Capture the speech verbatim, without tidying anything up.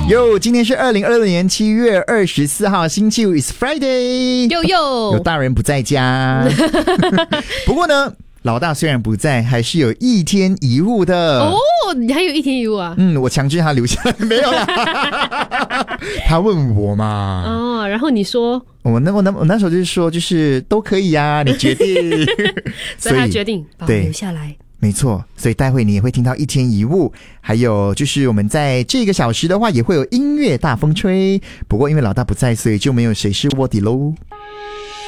哟，今天是二零二六年七月二十四号，星期五 is Friday。 哟哟， 有大人不在家，不过呢，老大虽然不在，还是有一天一物的。 哦，你还有一天一物啊？ 嗯，我强制他留下来，没有啦。他问我嘛。 哦，然后你说， 我那我那我那时候就是说，就是都可以啊，你决定。 所以他决定把我留下来。 没错，所以待会你也会听到一天一物，还有就是我们在这个小时的话也会有音乐大风吹，不过因为老大不在，所以就没有谁是卧底喽。